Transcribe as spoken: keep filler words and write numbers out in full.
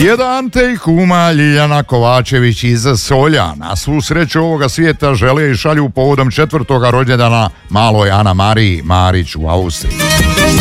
Djeda Ante i kuma Ljiljana Kovačević iz Solja na svu sreću ovoga svijeta žele i šalju povodom četvrtoga rođendana maloj Ana Mariji Marić u Austriji.